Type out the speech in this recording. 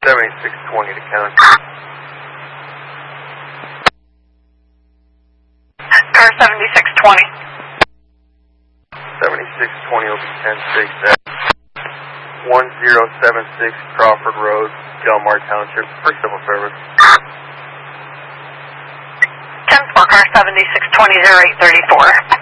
7620 to County. Car 7620. 7620 will be 10-6 at 1076 Crawford Road, Delmar Township, for civil service. 10-4, car 7620, 0834.